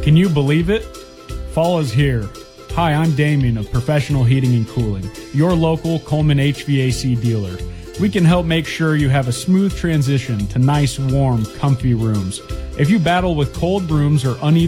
Can you believe it? Fall is here. Hi, I'm Damien of Professional Heating and Cooling, your local Coleman HVAC dealer. We can help make sure you have a smooth transition to nice, warm, comfy rooms. If you battle with cold rooms or uneven